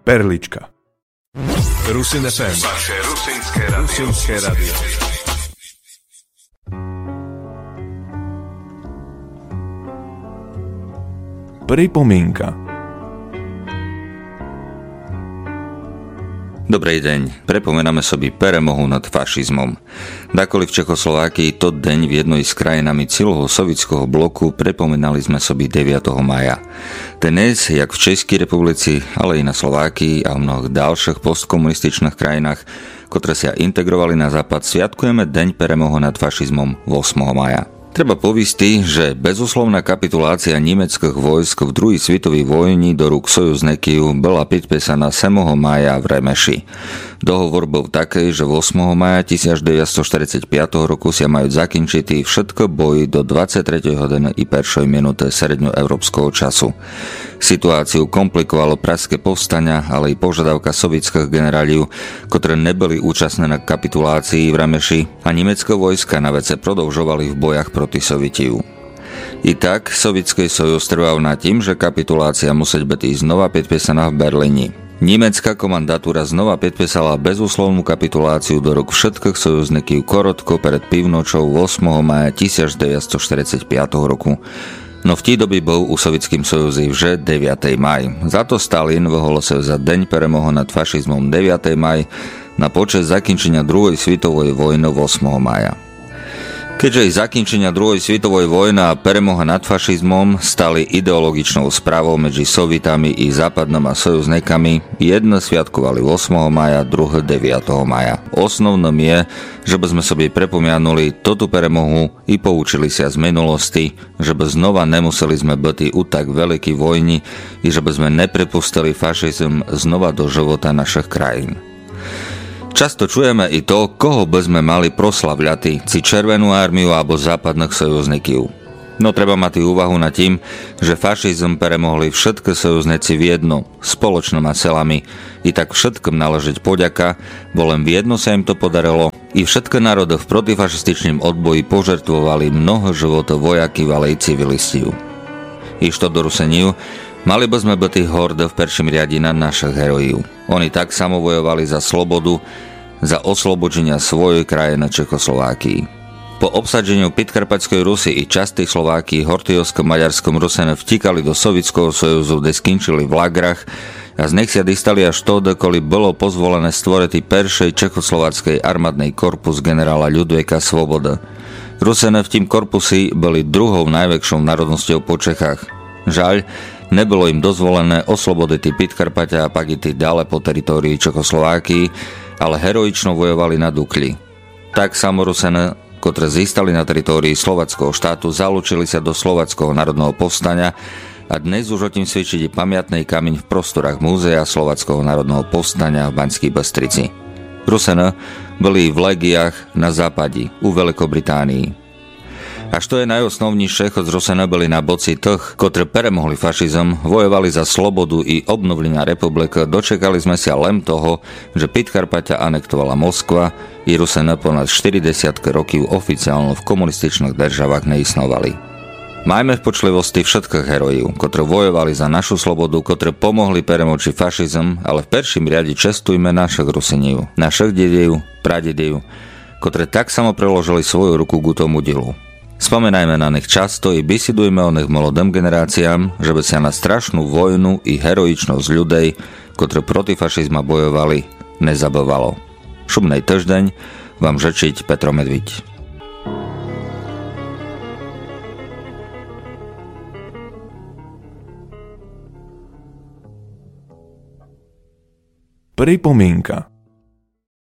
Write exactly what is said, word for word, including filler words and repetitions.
Perlička. Rusin ef em. Vaše rusinské rádio. Rusinské rádio. Pripomienka. Dobrý deň, prepomenáme sobie peremohu nad fašizmom. Dakoli v Čechoslovákii to deň v jednej z krajinami celého sovietského bloku prepomenali sme sobie deviateho maja. Dnes, jak v Českej republici, ale i na Slovákii a v mnohých ďalších postkomunističných krajinách, ktoré sa integrovali na západ, sviatkujeme deň peremohu nad fašizmom ôsmeho maja. Treba povisti, že bezuslovná kapitulácia nemeckých vojsk v druhej svetovej vojni do rúk sojuzníkov bola podpísaná sedmého mája v Remeši. Dohovor bol taký, že ôsmeho mája devätnásťstoštyridsaťpäť roku sa majú zakončiť všetko boji do dvadsaťtretej hodiny i prvej minúty srednjoeurópskeho času. Situáciu komplikovalo pražské povstania, ale i požiadavka sovietských generálov, ktoré neboli účastné na kapitulácii v Remeši, a nemecké vojska na vece prodlžovali v bojach proti Sovietiu. I tak Sovietský sojuz trval na tým, že kapitulácia musí byť znova podpísaná v Berlíne. Nemecká komandatúra znova podpísala bezúslovnú kapituláciu do rúk všetkých sojuzníkov korotko pred pivnočou ôsmeho mája devätnásťstoštyridsaťpäť roku. No v tí doby bol u Sovietským sojuzi vže deviateho máj. Za to Stalin vyhlásil za deň peremohu nad fašizmom deviateho máj na počesť zakončenia druhej svetovej vojny ôsmeho mája. Keďže i zakončenia druhej svetovej vojny a peremoha nad fašizmom stali ideologičnou správou medzi Sovietami i západnými sojuzníkami, jedno sviatkovali ôsmeho mája, druhé deviateho mája. Osnovnom je, že by sme sobie prepomianuli toto peremohu i poučili sa z minulosti, že by znova nemuseli sme byť u tak veľkej vojny i že by sme neprepustili fašizm znova do života našich krajín. Často čujeme i to, koho by sme mali proslavľati, či Červenú armiu alebo západných sojuzníkov. No treba mať úvahu nad tým, že fašizm premohli všetky sojuzníci v jedno, spoločnými silami, i tak všetkým náležiť poďaka, bo len v jedno sa im to podarilo, i všetky národy v protifašističnom odboji požertvovali mnoho životov vojaky valej civilistov. I što do Ruseniu, mali by sme byť horde v perším riadi na našich herojov. Oni tak samo bojovali za slobodu, za oslobodenia svojej krajiny Čechoslovákii. Po obsadeniu Podkarpatskej Rusy i časti Slovákii hortijovsko-maďarskom Rusene vtikali do Sovietskeho sojuzu, kde skončili v lagrach a z nich sa distali až to, dokoli bolo pozvolené stvoriť peršej čechoslováckej armádnej korpus generála Ľudvíka Svoboda. Rusene v tým korpusi boli druhou najväčšou národnosťou po Čechách. Žaľ, nebolo im dozvolené oslobodiť Podkarpatia a pak i ďalej po teritórii Čechoslovákii, ale heroično vojovali na Dukli. Tak samo Rusene, ktoré získali na teritórii slovenského štátu, zalúčili sa do slovenského národného povstania a dnes už o tým svedčí pamiatný kameň v prostorách Múzea slovenského národného povstania v Banskej Bystrici. Rusene boli v legiách na západi, u Veľkobritánii. A što je najosnovnejšie, chod z Rusene boli na boci tých, ktorí premohli fašizm, vojovali za slobodu i obnovlenia republiky, dočekali sme sa len toho, že Podkarpatia anektovala Moskva i Rusene ponad štyridsiat rokov oficiálne v komunističných državách neisnovali. Majme v počlivosti všetkých herojov, ktorí vojovali za našu slobodu, ktorí pomohli premočiť fašizm, ale v perším riade čestujme našich Rusinov, našich dediev, pradediev, ktorí tak samo preložili svoju ruku k tomu dielu. Spomenajme na nich často i bisidujme o nich mladým generáciám, že by sa na strašnú vojnu i heroičnosť ľudí, ktorí proti fašizma bojovali, nezabávalo. Šumnej týždeň vám žečiť Petro Medviť. Pripomienka.